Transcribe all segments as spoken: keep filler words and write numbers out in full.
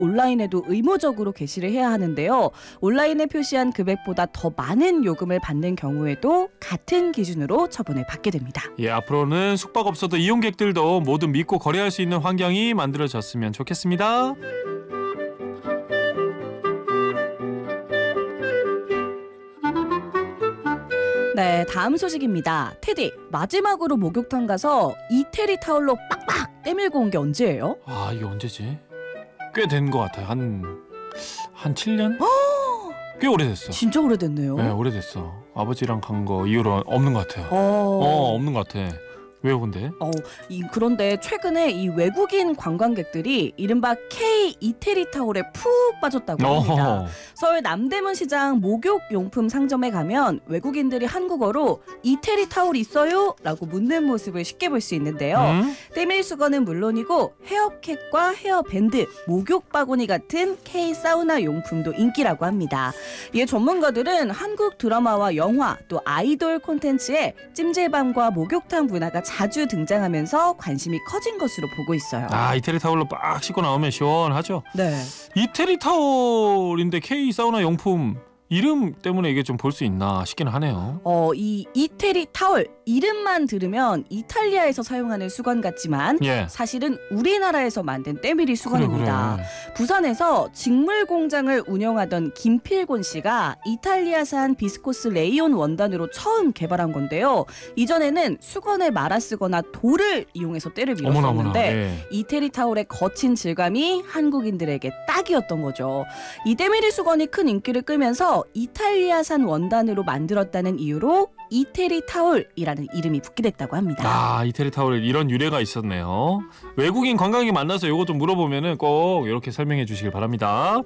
온라인에도 의무적으로 게시를 해야 하는데요. 온라인에 표시한 금액보다 더 많은 요금을 받는 경우에도 같은 기준으로 처분을 받게 됩니다. 예, 앞으로는 숙박업소도 이용객들도 모두 믿고 거래할 수 있는 환경이 만들어졌으면 좋겠습니다. 네, 다음 소식입니다. 테디, 마지막으로 목욕탕 가서 이태리 타올로 빡빡 때밀고 온 게 언제예요? 아, 이게 언제지? 꽤 된 것 같아요. 한, 한 칠 년? 꽤 오래됐어. 진짜 오래됐네요. 네, 오래됐어. 아버지랑 간 거 이후로 없는 것 같아요. 어, 어, 없는 것 같아. 왜요, 근데? 어, 이, 그런데 최근에 이 외국인 관광객들이 이른바 K 이태리 타올에 푹 빠졌다고 합니다. 어허. 서울 남대문 시장 목욕용품 상점에 가면 외국인들이 한국어로 이태리 타올 있어요? 라고 묻는 모습을 쉽게 볼 수 있는데요. 음? 때밀 수건은 물론이고 헤어캡과 헤어밴드, 목욕 바구니 같은 K 사우나 용품도 인기라고 합니다. 이에 전문가들은 한국 드라마와 영화 또 아이돌 콘텐츠에 찜질방과 목욕탕 문화가 자주 등장하면서 관심이 커진 것으로 보고 있어요. 아, 이태리 타올로 빡 씻고 나오면 시원하죠? 네. 이태리 타올인데 K 사우나 용품 이름 때문에 이게 좀 볼 수 있나 싶긴 하네요. 어, 이 이태리 타올 이름만 들으면 이탈리아에서 사용하는 수건 같지만 예. 사실은 우리나라에서 만든 때밀이 수건입니다. 그래, 그래. 부산에서 직물 공장을 운영하던 김필곤 씨가 이탈리아산 비스코스 레이온 원단으로 처음 개발한 건데요. 이전에는 수건에 말아 쓰거나 돌을 이용해서 때를 어머나, 어머나. 밀었었는데 예. 이태리 타올의 거친 질감이 한국인들에게 딱이었던 거죠. 이 때밀이 수건이 큰 인기를 끌면서 이탈리아산 원단으로 만들었다는 이유로 이태리 타올이라는 이름이 붙게 됐다고 합니다. 아, 이태리 타올 이런 유래가 있었네요. 외국인 관광객 만나서 이거 좀 물어보면은 꼭 이렇게 설명해 주시길 바랍니다.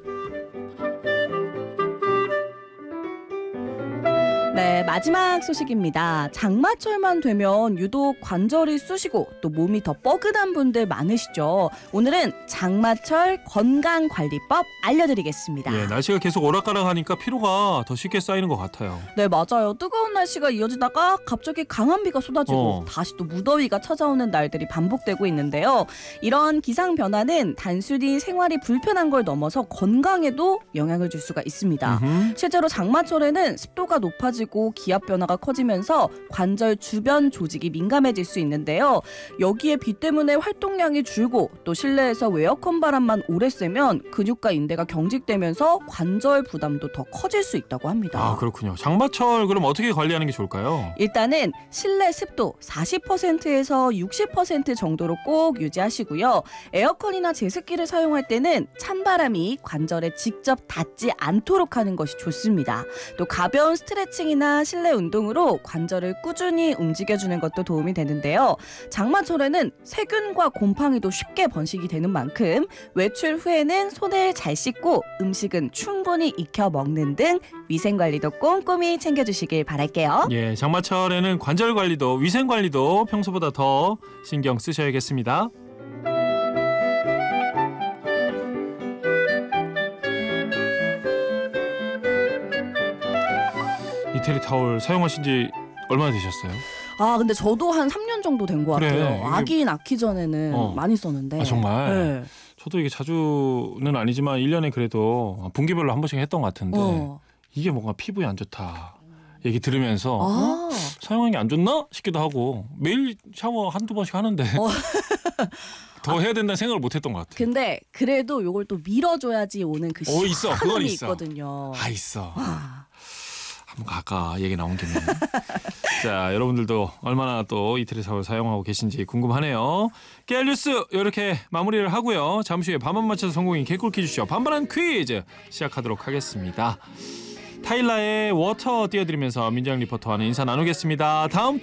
네, 마지막 소식입니다. 장마철만 되면 유독 관절이 쑤시고 또 몸이 더 뻐근한 분들 많으시죠. 오늘은 장마철 건강관리법 알려드리겠습니다. 예, 날씨가 계속 오락가락하니까 피로가 더 쉽게 쌓이는 것 같아요. 네, 맞아요. 뜨거운 날씨가 이어지다가 갑자기 강한 비가 쏟아지고 어. 다시 또 무더위가 찾아오는 날들이 반복되고 있는데요. 이런 기상 변화는 단순히 생활이 불편한 걸 넘어서 건강에도 영향을 줄 수가 있습니다. 음흠. 실제로 장마철에는 습도가 높아지고 기압 변화가 커지면서 관절 주변 조직이 민감해질 수 있는데요. 여기에 비 때문에 활동량이 줄고 또 실내에서 에어컨 바람만 오래 쐬면 근육과 인대가 경직되면서 관절 부담도 더 커질 수 있다고 합니다. 아, 그렇군요. 장마철 그럼 어떻게 관리하는 게 좋을까요? 일단은 실내 습도 사십 퍼센트에서 육십 퍼센트 정도로 꼭 유지하시고요. 에어컨이나 제습기를 사용할 때는 찬바람이 관절에 직접 닿지 않도록 하는 것이 좋습니다. 또 가벼운 스트레칭이나 실내 운동으로 관절을 꾸준히 움직여주는 것도 도움이 되는데요. 장마철에는 세균과 곰팡이도 쉽게 번식이 되는 만큼 외출 후에는 손을 잘 씻고 음식은 충분히 익혀 먹는 등 위생관리도 꼼꼼히 챙겨주시길 바랄게요. 예, 장마철에는 관절 관리도 위생 관리도 평소보다 더 신경 쓰셔야겠습니다. 이태리 타올 사용하신 지 얼마나 되셨어요? 아, 근데 저도 한 삼 년 정도 된 것 그래, 같아요. 이게- 아기 낳기 전에는 어. 많이 썼는데. 아, 정말? 네. 저도 이게 자주는 아니지만 일 년에 그래도 분기별로 한 번씩 했던 것 같은데 어. 이게 뭔가 피부에 안 좋다 얘기 들으면서 어? 아. 사용하는 게 안 좋나 싶기도 하고 매일 샤워 한두 번씩 하는데 어. 더 해야 된다는 생각을 못 했던 것 같아요. 근데 그래도 요걸 또 밀어줘야지 오는 그 어, 있어. 그건 시원함이 있어. 있거든요. 아, 있어. 와. 한번 가까 얘기 나온 김에. 자, 여러분들도 얼마나 또 이태리 타올 사용하고 계신지 궁금하네요. 깨알 뉴스 이렇게 마무리를 하고요. 잠시 후에 반만 맞춰서 성공인 개꿀 퀴즈쇼 반반한 퀴즈 시작하도록 하겠습니다. 타일라의 워터 띄워드리면서 민정 리포터와는 인사 나누겠습니다. 다음 주